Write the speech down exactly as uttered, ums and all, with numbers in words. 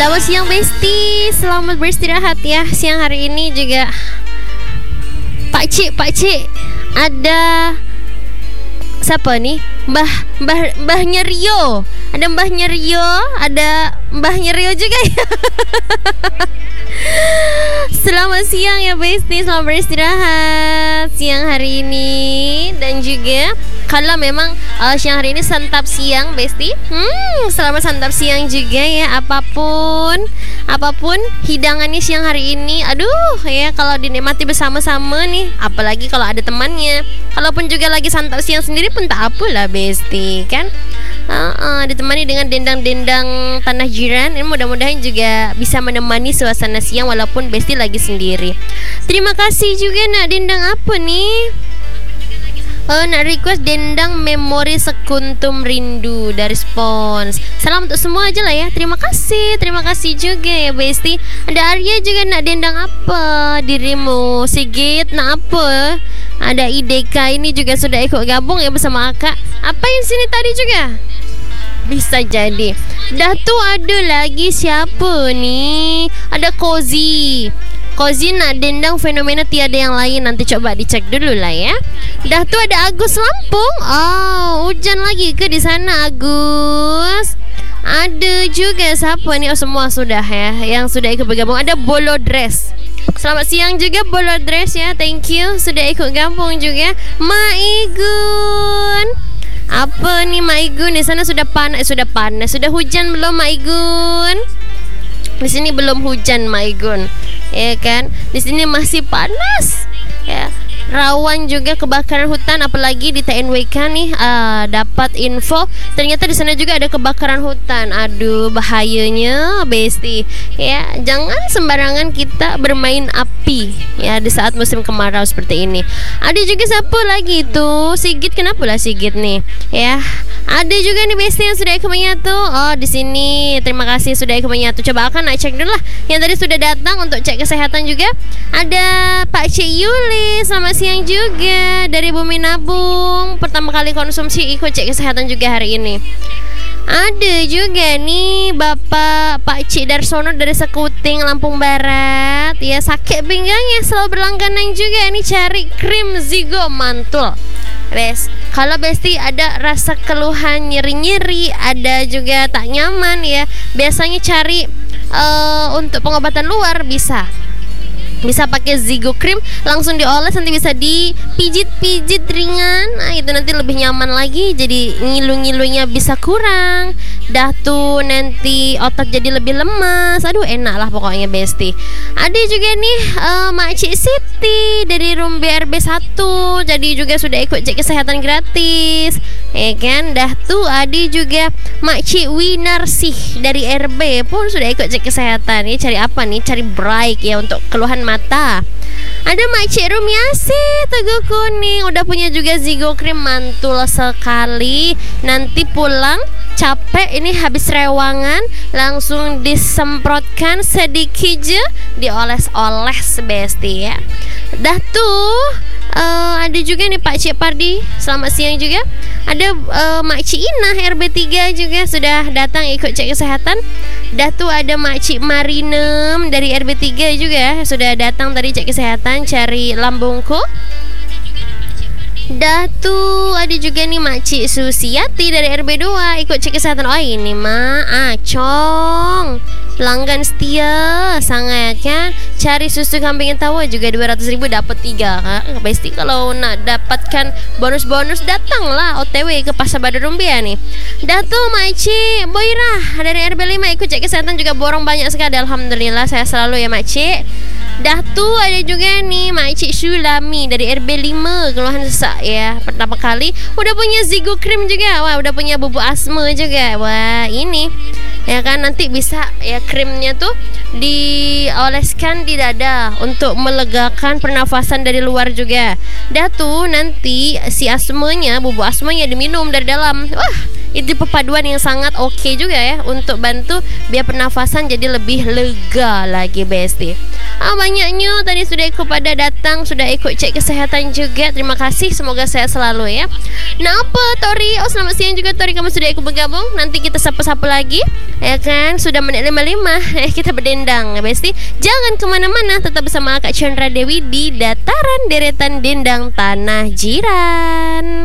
Selamat siang Besti, selamat beristirahat ya. Siang hari ini juga Pak Cik, Pak Cik ada siapa nih? Mbah, Mbah, Mbahnya Rio. Ada Mbahnya Rio, ada Mbahnya Rio juga ya. Selamat siang ya Besti, selamat beristirahat siang hari ini. Dan juga kalau memang uh, siang hari ini santap siang Besti, hmm, selamat santap siang juga ya. Apapun Apapun hidangannya siang hari ini, aduh ya, kalau dinikmati bersama-sama nih, apalagi kalau ada temannya. Kalaupun juga lagi santap siang sendiri pun tak apalah Besti, kan? Uh, uh, ditemani dengan dendang-dendang tanah jiran. Ini mudah-mudahan juga bisa menemani suasana siang walaupun Besti lagi sendiri. Terima kasih juga nak dendang apa nih? Oh, nak request dendang memori sekuntum rindu dari Spons. Salam untuk semua aja lah ya. Terima kasih, terima kasih juga ya Besti. Ada Arya juga nak dendang apa dirimu? Sigit nak apa? Ada Ideka ini juga sudah ikut gabung ya bersama Akak. Apa yang sini tadi juga? Bisa jadi. Dah tu ada lagi siapa nih? Ada Cozy. Cozy nak dendang fenomena tiada yang lain. Nanti coba dicek dulu lah ya. Dah tu ada Agus Lampung. Oh, hujan lagi ke di sana Agus? Ada juga siapa nih? Oh, semua sudah ya yang sudah ikut bergabung. Ada Bolo Dress. Selamat siang juga Bolo Dress ya. Thank you sudah ikut gabung juga. Maigun. Apa nih Maigun? Di sana sudah panas, sudah panas. Sudah hujan belum Maigun? Di sini belum hujan Maigun. Ya kan? Di sini masih panas. Ya. Rawan juga kebakaran hutan, apalagi di T N W K nih uh, dapat info ternyata di sana juga ada kebakaran hutan. Aduh, bahayanya Besti. Ya, jangan sembarangan kita bermain api ya di saat musim kemarau seperti ini. Ada juga siapa lagi tuh? Sigit, kenapa lah Sigit nih? Ya. Ada juga nih Besti yang sudah ikut menyatu. Oh, di sini. Terima kasih sudah ikut menyatu. Coba akan nak cek dulu lah yang tadi sudah datang untuk cek kesehatan juga. Ada Pak Cik Yuli, selamat siang juga dari Bumi Nabung. Pertama kali konsumsi ikut cek kesehatan juga hari ini. Ada juga nih Bapak Pak Cik Darsono dari Sekuting, Lampung Barat. Ya, sakit pinggangnya selalu berlangganan juga nih cari krim Zigo Mantul. Bes, kalau Besti ada rasa keluhan nyeri-nyeri, ada juga tak nyaman ya, biasanya cari uh, untuk pengobatan luar bisa. Bisa pakai Zigo Cream, langsung dioles, nanti bisa dipijit-pijit ringan. Nah, itu nanti lebih nyaman lagi. Jadi ngilu-ngilunya bisa kurang. Dah tuh nanti otot jadi lebih lemas. Aduh, enak lah pokoknya Besti. Ada juga nih uh, Makcik Siti dari Room B R B satu. Jadi juga sudah ikut cek kesehatan gratis. Ya kan? Dah tuh ada juga Makcik Winarsih dari R B pun sudah ikut cek kesehatan. Ini cari apa nih? Cari Bright ya untuk keluhan mata. Ada Makcik Rumiasi Teguh Kuning, udah punya juga Zigo Cream mantul sekali. Nanti pulang capek ini habis rewangan, langsung disemprotkan sedikit je, dioles-oles Besti ya. Dah tuh uh, ada juga nih Pak Cik Pardi, selamat siang juga. Ada uh, Makcik Inah R B tiga juga sudah datang ikut cek kesehatan. Dah tuh ada Makcik Marinem dari R B tiga juga sudah datang tadi cek kesehatan, cari lambungku. Dah tuh ada juga nih Makcik Susiati dari R B dua ikut cek kesehatan. Oh, ini mah Acong, pelanggan setia sangat kan. Cari susu kambing tawa juga dua ratus ribu dapat tiga. Besti kalau nak dapatkan bonus-bonus datanglah O T W ke Pasar Badur Rumbia nih. Dah tuh Makcik Boirah dari R B lima ikut cek kesehatan juga borong banyak sekali. Alhamdulillah, saya selalu ya Makcik. Dah tuh ada juga nih Makcik Sulami dari R B lima, keluhan sesak ya. Pertama kali udah punya Zigo Cream juga. Wah, udah punya bubuk asma juga. Wah, ini ya kan nanti bisa ya krimnya tuh dioleskan di dada untuk melegakan pernafasan dari luar juga. Dah tuh nanti si asmanya, bubuk asmanya diminum dari dalam. Wah, Itu perpaduan yang sangat okey juga ya, untuk bantu biar pernafasan jadi lebih lega lagi Besti. Ah, banyaknya tadi sudah ikut pada datang, sudah ikut cek kesihatan juga. Terima kasih, semoga sehat selalu ya. Nak apa Tori? Oh, selamat siang juga Tori, kamu sudah ikut bergabung. Nanti kita sapa-sapa lagi, ya kan? Sudah menit lima puluh lima. Eh, kita berdendang ya Besti. Jangan kemana-mana, tetap bersama Kak Chandra Dewi di Dataran Deretan Dendang Tanah Jiran.